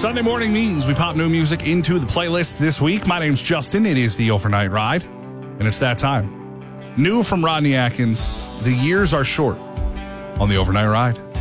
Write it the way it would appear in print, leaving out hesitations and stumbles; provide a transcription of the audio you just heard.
Sunday morning means we pop new music into the playlist this week. My name's Justin. It is the Overnight Ride, and it's that time. New from Rodney Atkins, The Years Are Short on the Overnight Ride.